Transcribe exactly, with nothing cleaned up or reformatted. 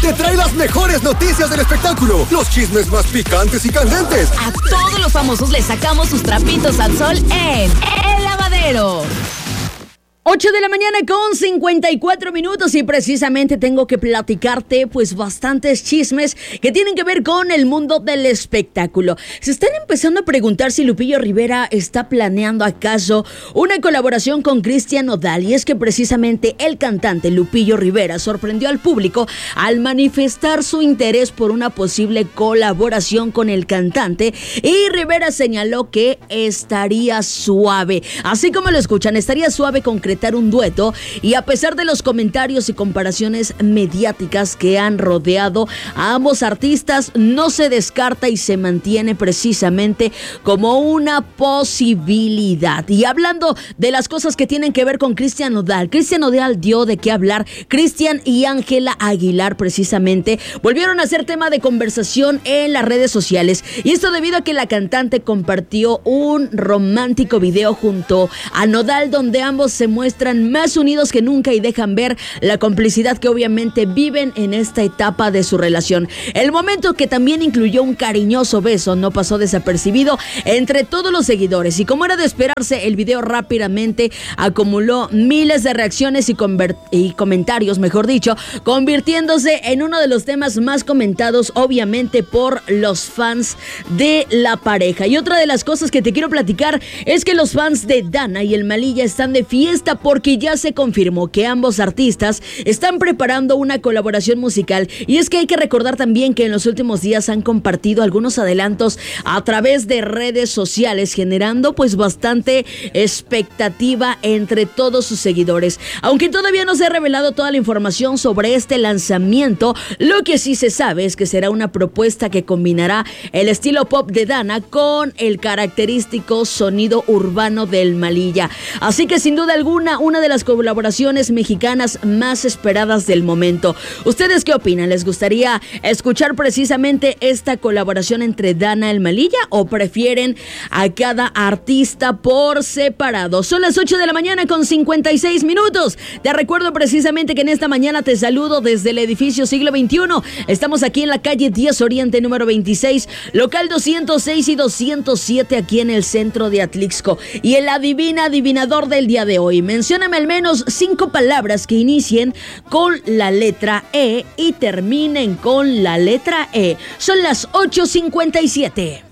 te trae las mejores noticias del espectáculo, los chismes más picantes y candentes. A todos los famosos les sacamos sus trapitos al sol en El Lavadero. ocho de la mañana con cincuenta y cuatro minutos y precisamente tengo que platicarte pues bastantes chismes que tienen que ver con el mundo del espectáculo. Se están empezando a preguntar si Lupillo Rivera está planeando acaso una colaboración con Cristian Nodal, y es que precisamente el cantante Lupillo Rivera sorprendió al público al manifestar su interés por una posible colaboración con el cantante, y Rivera señaló que estaría suave, así como lo escuchan, estaría suave concretar un dueto, y a pesar de los comentarios y comparaciones mediáticas que han rodeado a ambos artistas, no se descarta y se mantiene precisamente como una posibilidad. Y hablando de las cosas que tienen que ver con Cristian Nodal, Cristian Nodal dio de qué hablar. Cristian y Ángela Aguilar precisamente volvieron a ser tema de conversación en las redes sociales, y esto debido a que la cantante compartió un romántico video junto a Nodal donde ambos se muestran más unidos que nunca y dejan ver la complicidad que obviamente viven en esta etapa de su relación. El momento, que también incluyó un cariñoso beso, no pasó desapercibido entre todos los seguidores, y como era de esperarse, el video rápidamente acumuló miles de reacciones y, conver- y comentarios, mejor dicho, convirtiéndose en uno de los temas más comentados obviamente por los fans de la pareja. Y otra de las cosas que te quiero platicar es que los fans de Dana y el Malilla están de fiesta porque ya se confirmó que ambos artistas están preparando una colaboración musical. Y es que hay que recordar también que en los últimos días han compartido algunos adelantos a través de redes sociales, generando pues bastante expectativa entre todos sus seguidores. Aunque todavía no se ha revelado toda la información sobre este lanzamiento, lo que sí se sabe es que será una propuesta que combinará el estilo pop de Dana con el característico sonido urbano del Malilla. Así que sin duda alguna, una de las colaboraciones mexicanas más esperadas del momento. ¿Ustedes qué opinan? ¿Les gustaría escuchar precisamente esta colaboración entre Dana y el Malilla, o prefieren a cada artista por separado? Son las ocho de la mañana con cincuenta y seis minutos. Te recuerdo precisamente que en esta mañana te saludo desde el edificio Siglo veintiuno. Estamos aquí en la calle diez Oriente número veintiséis, local doscientos seis y doscientos siete, aquí en el centro de Atlixco. Y el adivina adivinador del día de hoy, mencióname al menos cinco palabras que inicien con la letra E y terminen con la letra E. Son las ocho cincuenta y siete.